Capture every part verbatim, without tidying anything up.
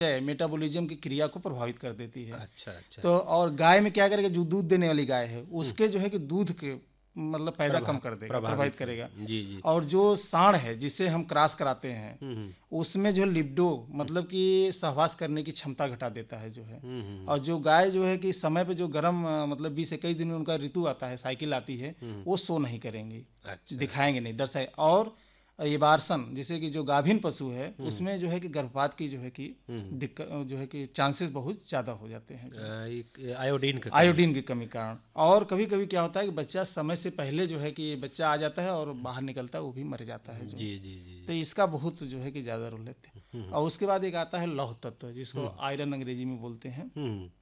Metabolism की क्रिया को प्रभावित कर देती है। अच्छा अच्छा। तो और गाय में क्या करेगा, जो दूध देने वाली गाय है उसके जो है कि दूध के मतलब पैदा कम कर देगा, प्रभावित करेगा। जी जी। और जो सांड है जिससे हम क्रॉस कराते हैं उसमें जो लिबिडो मतलब कि सहवास करने की क्षमता घटा देता है जो है। और जो गाय जो है कि समय पे जो गर्म मतलब बीस इक्कीस दिन में उनका ऋतु आता है, साइकिल आती है, वो सो नहीं करेंगी। अच्छा। दिखाएंगे नहीं, दर्शाए। और ये बारसन जैसे कि जो गाभिन पशु है उसमें जो है कि गर्भपात की जो है कि दिक्कत जो है कि चांसेस बहुत ज़्यादा हो जाते हैं आयोडीन के आयोडीन की कमी कारण। और कभी कभी क्या होता है कि बच्चा समय से पहले जो है कि बच्चा आ जाता है और बाहर निकलता है, वो भी मर जाता है जो। जी जी जी। तो इसका बहुत जो है कि ज़्यादा रोल लेते हैं। और उसके बाद एक आता है लौह तत्व, जिसको आयरन अंग्रेजी में बोलते हैं।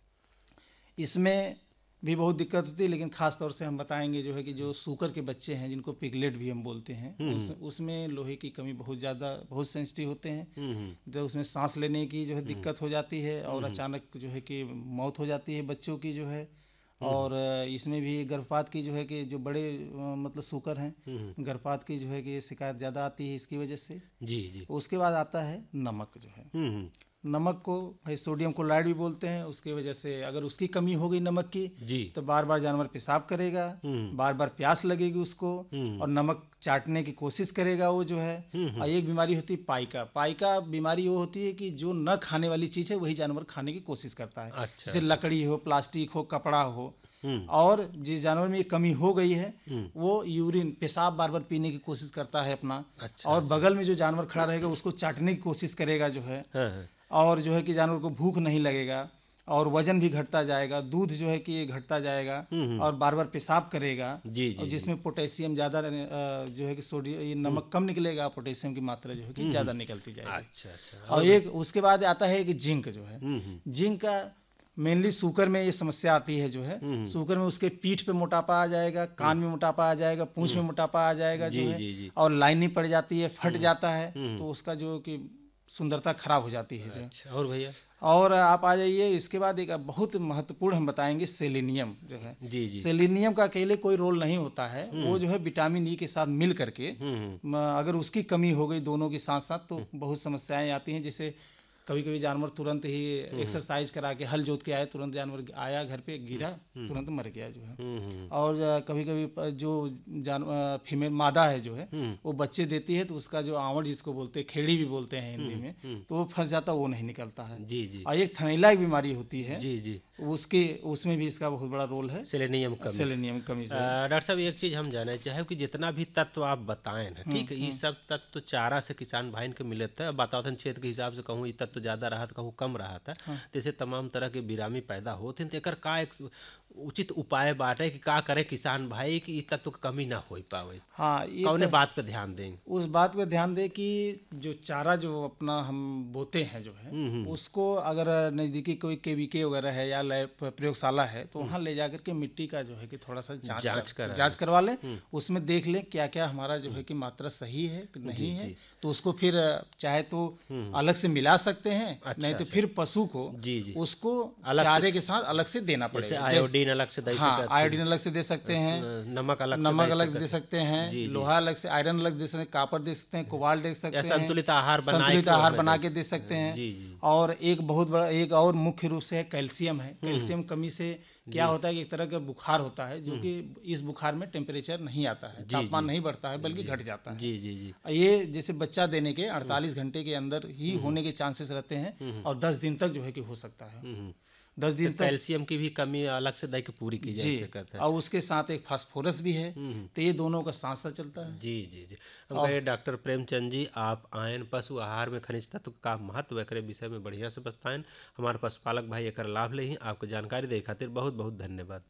इसमें भी बहुत दिक्कत होती है, लेकिन खास तौर से हम बताएंगे जो है कि जो सूकर के बच्चे हैं जिनको पिगलेट भी हम बोलते हैं, उस, उसमें लोहे की कमी बहुत ज़्यादा बहुत सेंसिटिव होते हैं। तो उसमें सांस लेने की जो है दिक्कत हो जाती है और अचानक जो है कि मौत हो जाती है बच्चों की जो है। और इसमें भी गर्भपात की जो है कि जो बड़े मतलब सूकर हैं, गर्भपात की जो है कि शिकायत ज़्यादा आती है इसकी वजह से। जी जी। उसके बाद आता है नमक जो है। नमक को भाई सोडियम क्लोराइड भी बोलते हैं। उसकी वजह से अगर उसकी कमी हो गई नमक की जी। तो बार बार जानवर पेशाब करेगा, बार बार प्यास लगेगी उसको और नमक चाटने की कोशिश करेगा वो जो है। और एक बीमारी होती है पाइका। पाइका बीमारी वो होती है कि जो न खाने वाली चीज़ है वही जानवर खाने की कोशिश करता है। अच्छा। जैसे लकड़ी हो, प्लास्टिक हो, कपड़ा हो। और जिस जानवर में ये कमी हो गई है वो यूरिन पेशाब बार बार पीने की कोशिश करता है अपना। अच्छा। और बगल में जो जानवर खड़ा रहेगा उसको चाटने की कोशिश करेगा जो है। हाँ। और जो है कि जानवर को भूख नहीं लगेगा और वजन भी घटता जाएगा, दूध जो है कि ये घटता जाएगा और बार बार पेशाब करेगा। जी जी। और जिसमें पोटेशियम ज़्यादा जो है कि सोडियम ये नमक कम निकलेगा, पोटेशियम की मात्रा जो है कि ज़्यादा निकलती जाएगी। अच्छा अच्छा। और एक उसके बाद आता है कि जिंक जो है। जिंक का मेनली सूकर में ये समस्या आती है जो है। सूकर में उसके पीठ पे मोटापा आ जाएगा, कान में मोटापा आ जाएगा, पूंछ में मोटापा आ जाएगा जो है। और लाइनिंग पड़ जाती है, फट जाता है, तो उसका जो कि सुंदरता खराब हो जाती है। अच्छा। और भैया और आप आ जाइए इसके बाद एक बहुत महत्वपूर्ण हम बताएंगे सेलेनियम जो है। जी जी। सेलेनियम का अकेले कोई रोल नहीं होता है, वो जो है विटामिन ई के साथ मिल करके अगर उसकी कमी हो गई दोनों के साथ साथ तो बहुत समस्याएं आती हैं। जैसे कभी कभी जानवर तुरंत ही एक्सरसाइज करा के हल जोत के आए, तुरंत जानवर आया घर पे गिरा, तुरंत मर गया जो है। और कभी कभी जो जानवर फीमेल मादा है जो है वो बच्चे देती है तो उसका जो आवड़ जिसको बोलते हैं, खेड़ी भी बोलते हैं हिंदी में, तो वो फंस जाता है, वो नहीं निकलता है। जी जी। और एक थनैला की बीमारी होती है। जी जी। उसके उसमें भी इसका बहुत बड़ा रोल है, सेलेनियम कमी। सेलेनियम कमी से। डॉक्टर साहब एक चीज़ हम जानना चाहे कि जितना भी तत्व आप बताएं ना, ठीक है, ये सब तत्व तो चारा से किसान भाई के मिलता है। वातावरण क्षेत्र के हिसाब से कहूँ ये तत्व ज़्यादा रहा था, कहूँ कम रहा था। जैसे तमाम तरह के बिरामी पैदा होते हैं, तो एकर का एक उचित उपाय बाटे कि का करे किसान भाई कि तत्व की कमी ना हो पावे। हाँ, कौने बात पे ध्यान दें? उस बात पे ध्यान दें कि जो चारा जो अपना हम बोते हैं जो है उसको अगर नज़दीकी कोई केवीके वगैरह है या लैब प्रयोगशाला है तो वहाँ ले जाकर के मिट्टी का जो है कि थोड़ा सा जांच जांच कर जांच करवा लें। उसमें देख लें क्या क्या हमारा जो है कि मात्रा सही है कि नहीं है, तो उसको फिर चाहे तो अलग से मिला सकते हैं। अच्छा, नहीं तो अच्छा। फिर पशु को जी जी। उसको चारे के साथ अलग से देना पड़ेगा। आयोडीन अलग से दे सकते हैं, आयोडीन अलग से दे सकते हैं, नमक अलग नमक अलग दे सकते हैं, लोहा अलग से, आयरन अलग दे सकते हैं, कॉपर दे सकते हैं, कोबाल्ट दे सकते हैं, संतुलित आहार संतुलित आहार बना के दे सकते हैं। और एक बहुत बड़ा एक और मुख्य रूप से है कैल्शियम है। कैल्शियम कमी से क्या होता है कि एक तरह का बुखार होता है जो कि इस बुखार में टेम्परेचर नहीं आता है, तापमान नहीं बढ़ता है बल्कि घट जाता है। जी जी जी। ये जैसे बच्चा देने के अड़तालीस घंटे के अंदर ही होने के चांसेस रहते हैं और दस दिन तक जो है कि हो सकता है। दस दिन तक कैल्शियम की भी कमी अलग से दे के पूरी की जा सकती है। और उसके साथ एक फास्फोरस भी है, तो ये दोनों का साथ साथ चलता है। जी जी जी। हम कहे डॉक्टर प्रेमचंद जी, आप आयन पशु आहार में खनिज तत्व का महत्व एक विषय में बढ़िया से बताएं। हमारे पशुपालक भाई एक लाभ ले, आपको जानकारी दे खातिर बहुत बहुत धन्यवाद।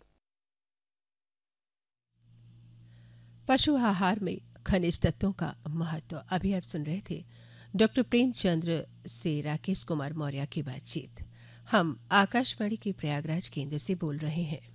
पशु आहार में खनिज तत्वों का महत्व अभी आप सुन रहे थे डॉक्टर प्रेमचंद्र से राकेश कुमार मौर्य की बातचीत। हम आकाशवाणी के प्रयागराज केंद्र से बोल रहे हैं।